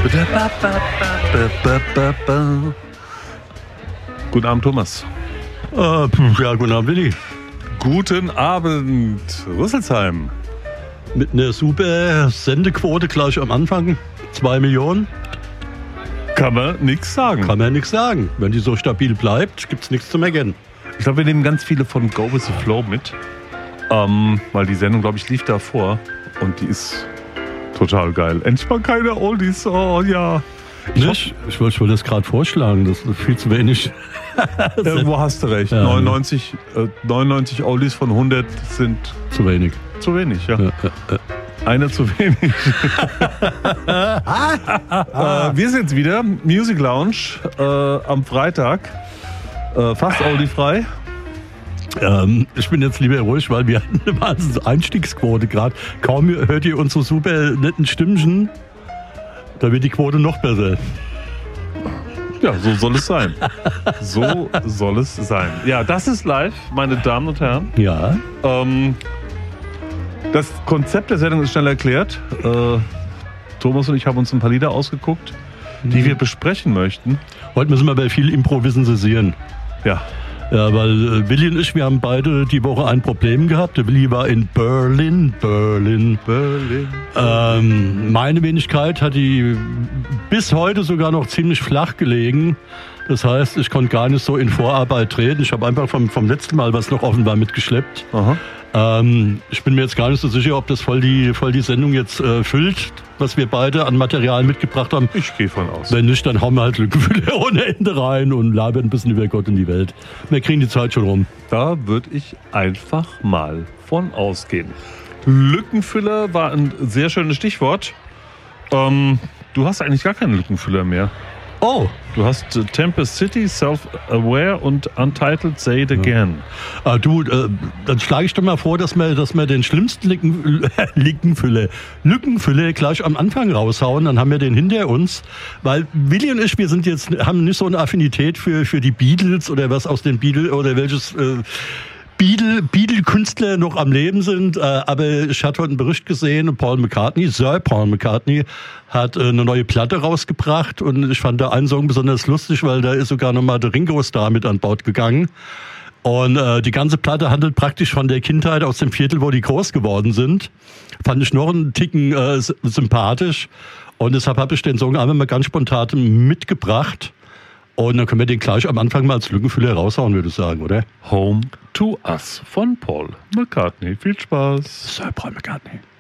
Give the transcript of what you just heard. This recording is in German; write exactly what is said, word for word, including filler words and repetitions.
Guten Abend, Thomas. Äh, ja, guten Abend, Willi. Guten Abend, Rüsselsheim. Mit einer super Sendequote gleich am Anfang. Zwei Millionen. Kann man nichts sagen. Kann man nichts sagen. Wenn die so stabil bleibt, gibt es nichts zu meckern. Ich glaube, wir nehmen ganz viele von Go With The Flow mit. Ähm, weil die Sendung, glaube ich, lief davor. Und die ist total geil. Endlich mal keine Oldies. Oh ja. Ich, ich wollte wollt das gerade vorschlagen. Das ist viel zu wenig. Irgendwo hast du recht. Ja, neunundneunzig, äh, neunundneunzig Oldies von hundert sind zu wenig. zu wenig. Ja. Ja, ja, ja. Eine zu wenig. äh, wir sind wieder. Music Lounge äh, am Freitag. Äh, fast Oldie-frei. Ähm, ich bin jetzt lieber ruhig, weil wir hatten eine Wahnsinns Einstiegsquote gerade. Kaum hört ihr unsere super netten Stimmchen, da wird die Quote noch besser. Ja, so soll es sein. So soll es sein. Ja, das ist live, meine Damen und Herren. Ja. Ähm, das Konzept der Sendung ist schnell erklärt. Äh, Thomas und ich haben uns ein paar Lieder ausgeguckt, die wir besprechen möchten. Heute müssen wir bei viel improvisieren. Ja. Ja, weil äh, Willi und ich, wir haben beide die Woche ein Problem gehabt. Der Willi war in Berlin, Berlin, Berlin. Ähm, meine Wenigkeit hat die bis heute sogar noch ziemlich flach gelegen. Das heißt, ich konnte gar nicht so in Vorarbeit treten. Ich habe einfach vom, vom letzten Mal, was noch offen war, mitgeschleppt. Aha. Ähm, ich bin mir jetzt gar nicht so sicher, ob das voll die, voll die Sendung jetzt äh, füllt, was wir beide an Material mitgebracht haben. Ich gehe von aus. Wenn nicht, dann hauen wir halt Lückenfüller ohne Ende rein und labern ein bisschen über Gott und die Welt. Wir kriegen die Zeit schon rum. Da würde ich einfach mal von ausgehen. Lückenfüller war ein sehr schönes Stichwort. Ähm, du hast eigentlich gar keinen Lückenfüller mehr. Oh. Du hast äh, Tempest City, Self-Aware und Untitled Say It Again. Ja. Ah, du, äh, dann schlage ich doch mal vor, dass wir, dass wir den schlimmsten Lücken, Lückenfüller, Lückenfüller gleich am Anfang raushauen. Dann haben wir den hinter uns. Weil Willi und ich, wir sind jetzt, haben nicht so eine Affinität für, für die Beatles oder was aus den Beatles oder welches äh, Beatle, Beatle-Künstler noch am Leben sind, äh, aber ich hatte heute einen Bericht gesehen, Paul McCartney, Sir Paul McCartney, hat äh, eine neue Platte rausgebracht und ich fand da einen Song besonders lustig, weil da ist sogar nochmal der Ringo Starr mit an Bord gegangen. Und äh, die ganze Platte handelt praktisch von der Kindheit aus dem Viertel, wo die groß geworden sind. Fand ich noch einen Ticken äh, sympathisch und deshalb habe ich den Song einfach mal ganz spontan mitgebracht. Und dann können wir den gleich am Anfang mal als Lückenfüller raushauen, würde ich sagen, oder? Home to Us von Paul McCartney. Viel Spaß. Sir Paul McCartney.